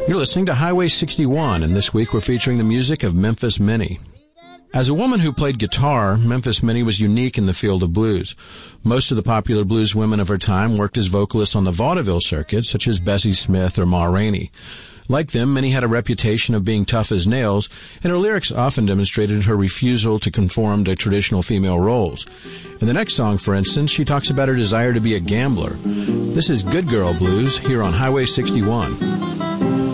You're listening to Highway 61, and this week we're featuring the music of Memphis Minnie. As a woman who played guitar, Memphis Minnie was unique in the field of blues. Most of the popular blues women of her time worked as vocalists on the vaudeville circuit, such as Bessie Smith or Ma Rainey. Like them, Minnie had a reputation of being tough as nails, and her lyrics often demonstrated her refusal to conform to traditional female roles. In the next song, for instance, she talks about her desire to be a gambler. This is Good Girl Blues here on Highway 61.